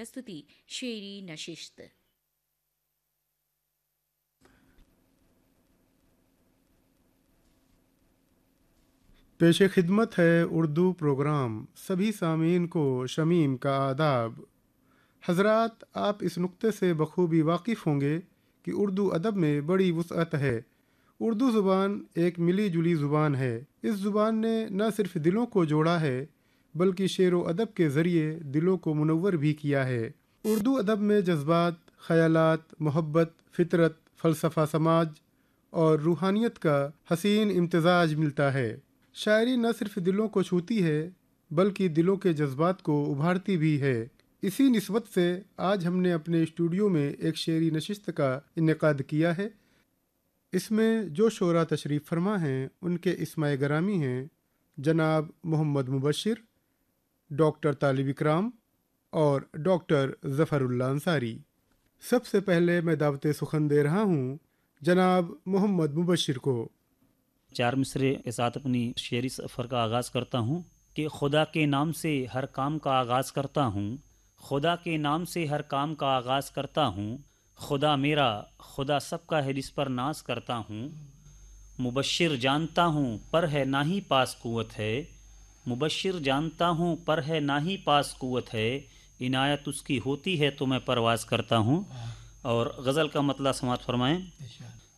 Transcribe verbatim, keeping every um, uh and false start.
प्रस्तुति शेरी नशिस्त। पेश खिदमत है उर्दू प्रोग्राम। सभी सामीन को शमीम का आदाब। हज़रात, आप इस नुक्ते से बखूबी वाकिफ़ होंगे कि उर्दू अदब में बड़ी वुसअत है। उर्दू ज़ुबान एक मिली जुली ज़ुबान है। इस ज़ुबान ने न सिर्फ़ दिलों को जोड़ा है बल्कि शेर व अदब के ज़रिए दिलों को मुनव्वर भी किया है। उर्दू अदब में जज्बात, ख़यालात, मोहब्बत, फ़ितरत, फ़लसफ़ा समाज और रूहानियत का हसीन इम्तिज़ाज मिलता है। शायरी न सिर्फ़ दिलों को छूती है बल्कि दिलों के जज्बात को उभारती भी है। इसी निस्बत से आज हमने अपने स्टूडियो में एक शेरी नशिस्त का इनेकाद किया है। इसमें जो शोरा तशरीफ़ फरमा हैं उनके इस्माए गरामी हैं जनाब मोहम्मद मुबशिर, डॉक्टर तालिब इकराम और डॉक्टर ज़फ़रुल्लाह अंसारी। सबसे पहले मैं दावत सुखन दे रहा हूँ जनाब मोहम्मद मुबशिर को। चार मिसरे के साथ अपनी शेरी सफ़र का आगाज़ करता हूँ कि खुदा के नाम से हर काम का आगाज़ करता हूँ, खुदा के नाम से हर काम का आगाज़ करता हूँ, खुदा मेरा खुदा सबका है जिस पर नाज करता हूँ। मुबशिर जानता हूँ पर है ना ही पास कुव्वत है, मुबशिर जानता हूँ पर है ना ही पास कुव्वत है, इनायत उसकी होती है तो मैं परवाज़ करता हूँ। और गज़ल का मतला समात फरमाएँ।